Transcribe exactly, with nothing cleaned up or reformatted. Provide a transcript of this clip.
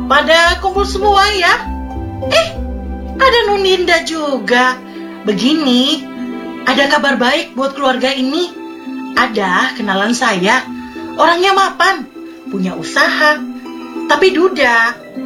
pada kumpul semua ya. Eh, ada Nuninda juga. Begini, ada kabar baik buat keluarga ini. Ada kenalan saya, orangnya mapan, punya usaha, tapi duda.